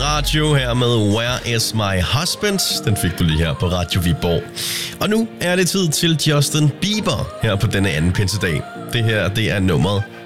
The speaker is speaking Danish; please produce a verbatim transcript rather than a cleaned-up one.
radio her med Where Is My Husband. Den fik du lige her på Radio Viborg. Og nu er det tid til Justin Bieber her på denne anden pinsedag. Det her, det er nummeret